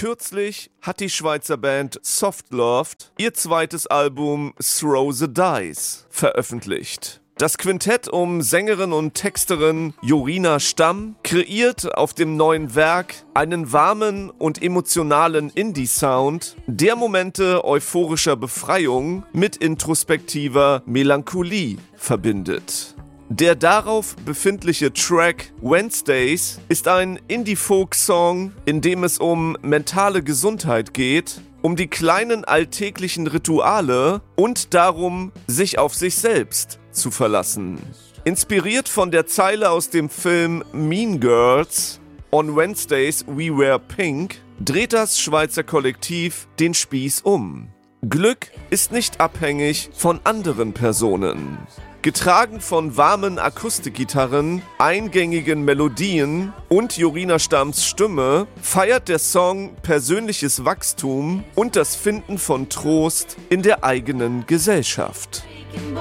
Kürzlich hat die Schweizer Band Softloft ihr zweites Album Throw the Dice veröffentlicht. Das Quintett um Sängerin und Texterin Jorina Stamm kreiert auf dem neuen Werk einen warmen und emotionalen Indie-Sound, der Momente euphorischer Befreiung mit introspektiver Melancholie verbindet. Der darauf befindliche Track Wednesdays ist ein Indie-Folk-Song, in dem es um mentale Gesundheit geht, um die kleinen alltäglichen Rituale und darum, sich auf sich selbst zu verlassen. Inspiriert von der Zeile aus dem Film Mean Girls, On Wednesdays We Wear Pink, dreht das Schweizer Kollektiv den Spieß um. Glück ist nicht abhängig von anderen Personen. Getragen von warmen Akustikgitarren, eingängigen Melodien und Jorina Stamms Stimme feiert der Song persönliches Wachstum und das Finden von Trost in der eigenen Gesellschaft.